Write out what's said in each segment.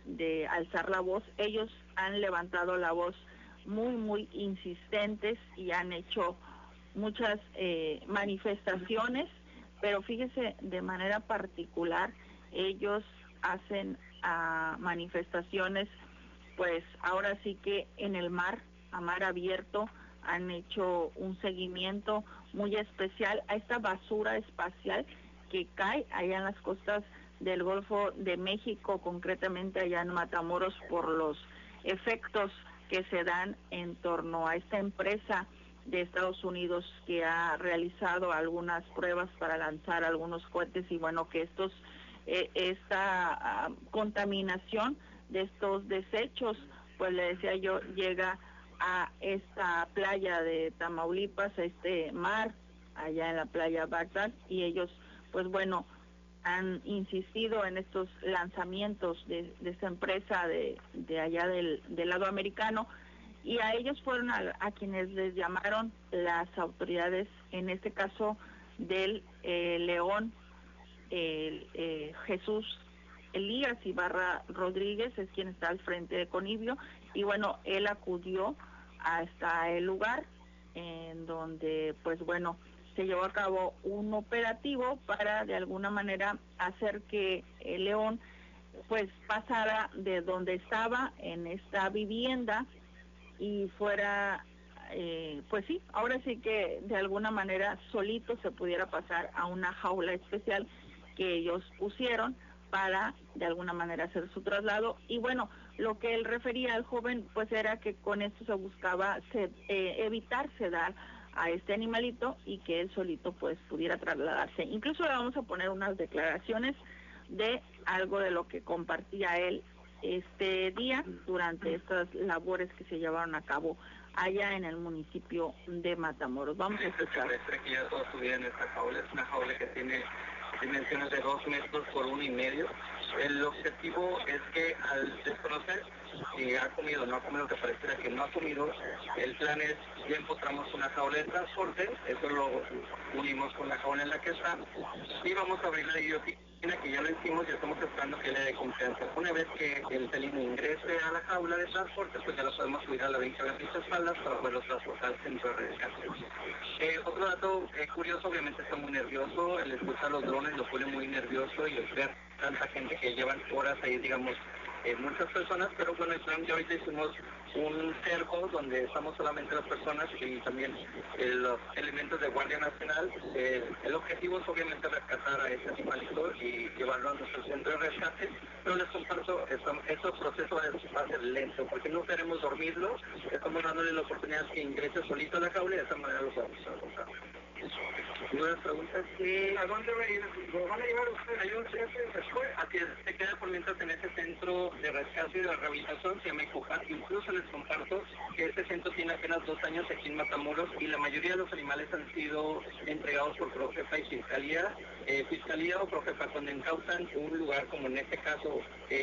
de alzar la voz. Ellos han levantado la voz muy insistentes y han hecho muchas manifestaciones, pero fíjese, de manera particular, ellos hacen manifestaciones, pues ahora sí que en el mar, a mar abierto. Han hecho un seguimiento muy especial a esta basura espacial que cae allá en las costas del Golfo de México, concretamente allá en Matamoros, por los efectos que se dan en torno a esta empresa de Estados Unidos que ha realizado algunas pruebas para lanzar algunos cohetes, y bueno, que esta contaminación de estos desechos, pues le decía yo, llega a esta playa de Tamaulipas, a este mar, allá en la playa Bagdad, y ellos, pues bueno, han insistido en estos lanzamientos de esta empresa de allá del lado americano, y a ellos fueron a quienes les llamaron las autoridades, en este caso del León, Jesús Elías Ibarra Rodríguez es quien está al frente de Conivio, y bueno, él acudió hasta el lugar en donde, pues bueno, se llevó a cabo un operativo para de alguna manera hacer que el León pues pasara de donde estaba en esta vivienda y fuera, pues sí, ahora sí que de alguna manera solito se pudiera pasar a una jaula especial que ellos pusieron para de alguna manera hacer su traslado. Y bueno, lo que él refería al joven pues era que con esto se buscaba evitar sedar a este animalito y que él solito pues pudiera trasladarse. Incluso le vamos a poner unas declaraciones de algo de lo que compartía él este día durante estas labores que se llevaron a cabo allá en el municipio de Matamoros. Vamos a escuchar. Que ya toda su vida en esta jaula, es una jaula que tiene dimensiones de 2 metros por 1,5. El objetivo es que al desconocer si ha comido o no ha comido, que pareciera que no ha comido, el plan es, ya encontramos una jaula de transporte, eso lo unimos con la jaula en la que está, y vamos a abrir la guillotina, que ya lo hicimos y estamos esperando que le dé confianza. Una vez que el felino ingrese a la jaula de transporte, pues ya lo podemos subir a la vincha de las espaldas para poderlo transportar al centro de rescate. Otro dato curioso, obviamente está muy nervioso, el escuchar los drones lo pone muy nervioso, y el ver tanta gente que llevan horas ahí, digamos, muchas personas, pero bueno, ya ahorita hicimos un cerco donde estamos solamente las personas y también los elementos de Guardia Nacional. El objetivo es obviamente rescatar a ese animalito y llevarlo a nuestro centro de rescate, pero les comparto, este proceso va a ser lento, porque no queremos dormirlo, estamos dándole la oportunidad que ingrese solito a la jaula y de esa manera lo podemos transportar. ¿Nuevas preguntas? ¿A dónde va a ir? ¿Lo van a llevar ustedes? Hay un centro de rescate, así es, se queda por mientras en ese centro de rescate y de rehabilitación, se llama ICOJA. Incluso les comparto que este centro tiene apenas 2 años aquí en Matamoros, y la mayoría de los animales han sido entregados por Profepa y Fiscalía o Profepa cuando incautan un lugar, como en este caso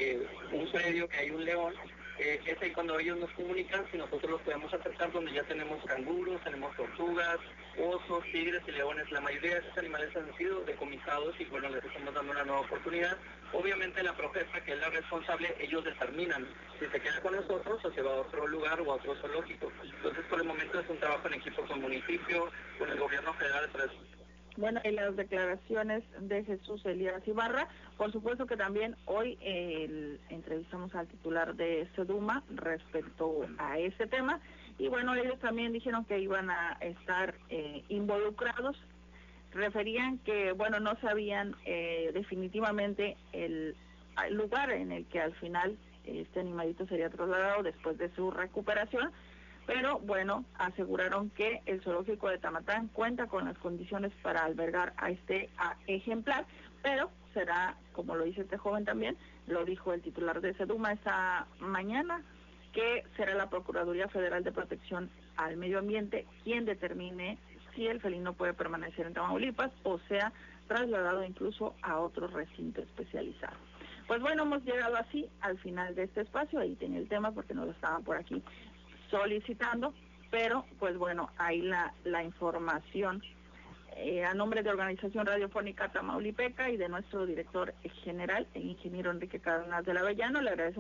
un predio que hay un león. Es ahí cuando ellos nos comunican si nosotros los podemos acercar, donde ya tenemos canguros, tenemos tortugas, osos, tigres y leones. La mayoría de esos animales han sido decomisados y bueno, les estamos dando una nueva oportunidad. Obviamente la Profepa, que es la responsable, ellos determinan si se queda con nosotros o se va a otro lugar o a otro zoológico. Entonces por el momento es un trabajo en equipo con el municipio, con el gobierno federal. Bueno, y las declaraciones de Jesús Elías Ibarra, por supuesto que también hoy entrevistamos al titular de Seduma respecto a ese tema, y bueno, ellos también dijeron que iban a estar involucrados. Referían que, bueno, no sabían definitivamente el lugar en el que al final este animalito sería trasladado después de su recuperación, pero bueno, aseguraron que el zoológico de Tamatán cuenta con las condiciones para albergar a este ejemplar, pero será, como lo dice este joven también, lo dijo el titular de Seduma esta mañana, que será la Procuraduría Federal de Protección al Medio Ambiente quien determine si el felino puede permanecer en Tamaulipas o sea trasladado incluso a otro recinto especializado. Pues bueno, hemos llegado así al final de este espacio. Ahí tenía el tema porque nos lo estaban por aquí solicitando, pero pues bueno, ahí la información a nombre de Organización Radiofónica Tamaulipeca y de nuestro director general, el ingeniero Enrique Cárdenas de la Avellano. Le agradecemos